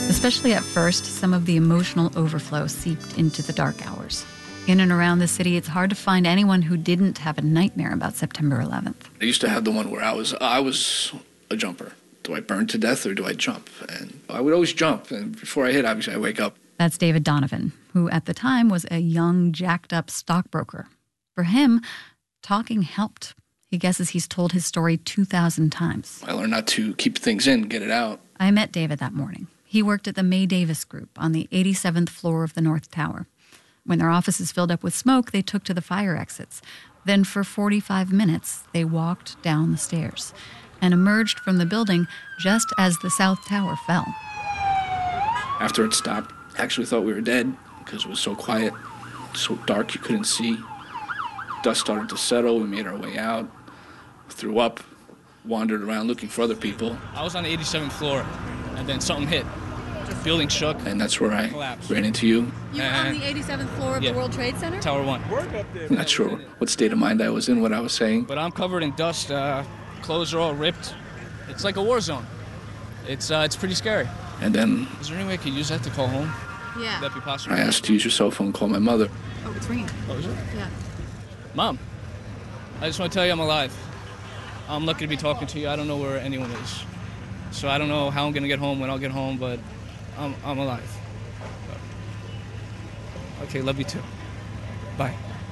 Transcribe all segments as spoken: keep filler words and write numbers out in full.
Especially at first, some of the emotional overflow seeped into the dark hours. In and around the city, it's hard to find anyone who didn't have a nightmare about September eleventh. I used to have the one where I was I was a jumper. Do I burn to death or do I jump? And I would always jump. And before I hit, obviously, I wake up. That's David Donovan, who at the time was a young, jacked-up stockbroker. For him, talking helped. He guesses he's told his story two thousand times. I learned not to keep things in, get it out. I met David that morning. He worked at the May Davis Group on the eighty-seventh floor of the North Tower. When their offices filled up with smoke, they took to the fire exits. Then for forty-five minutes, they walked down the stairs and emerged from the building just as the South Tower fell. After it stopped, I actually thought we were dead because it was so quiet, so dark you couldn't see. Dust started to settle. We made our way out, threw up, wandered around looking for other people. I was on the eighty-seventh floor, and then something hit. The building shook. And that's where I collapsed. ran into you. You were on the eighty-seventh floor of yeah. the World Trade Center? Tower One. I'm not sure what state of mind I was in, what I was saying. But I'm covered in dust. Uh, clothes are all ripped. It's like a war zone. It's uh, it's pretty scary. And then Is there any way I could use that to call home? Yeah. Would that be possible? I asked to use your cell phone, call my mother. Oh, it's ringing. Oh, is it? Yeah. Mom, I just want to tell you I'm alive. I'm lucky to be talking to you. I don't know where anyone is. So I don't know how I'm going to get home, when I'll get home, but I'm, I'm alive. Okay, love you too. Bye.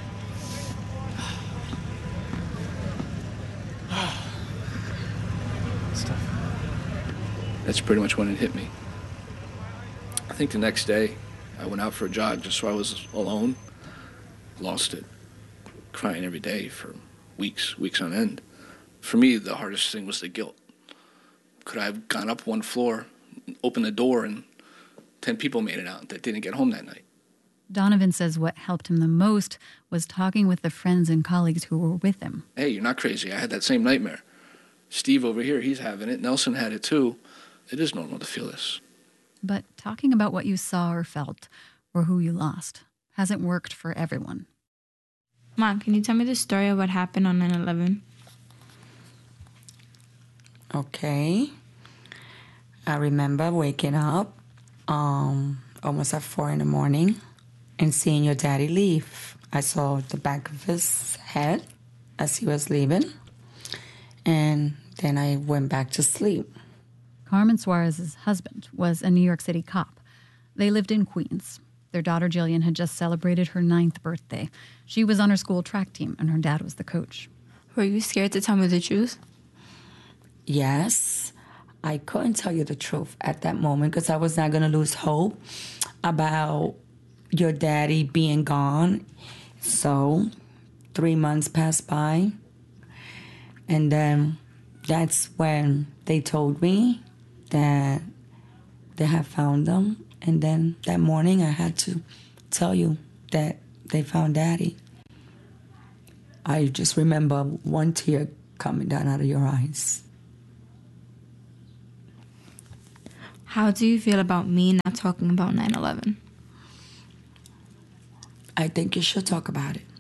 It's tough. That's pretty much when it hit me. I think the next day, I went out for a jog just so I was alone. Lost it. Crying every day for weeks, weeks on end. For me, the hardest thing was the guilt. Could I have gone up one floor, opened the door, and ten people made it out that didn't get home that night? Donovan says what helped him the most was talking with the friends and colleagues who were with him. Hey, you're not crazy. I had that same nightmare. Steve over here, he's having it. Nelson had it too. It is normal to feel this. But talking about what you saw or felt, or who you lost, hasn't worked for everyone. Mom, can you tell me the story of what happened on nine eleven? Okay. I remember waking up um, almost at four in the morning and seeing your daddy leave. I saw the back of his head as he was leaving, and then I went back to sleep. Carmen Suarez's husband was a New York City cop. They lived in Queens. Their daughter Jillian had just celebrated her ninth birthday. She was on her school track team, and her dad was the coach. Were you scared to tell me the truth? Yes. I couldn't tell you the truth at that moment because I was not going to lose hope about your daddy being gone. So three months passed by, and then that's when they told me that they had found them. And then that morning I had to tell you that they found Daddy. I just remember one tear coming down out of your eyes. How do you feel about me not talking about nine eleven? I think you should talk about it.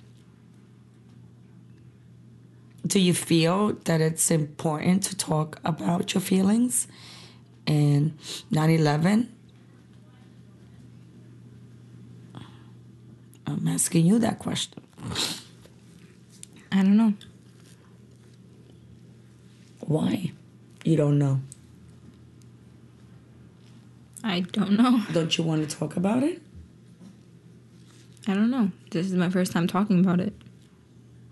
Do you feel that it's important to talk about your feelings and nine eleven? I'm asking you that question. I don't know. Why? You don't know. I don't know. Don't you want to talk about it? I don't know. This is my first time talking about it.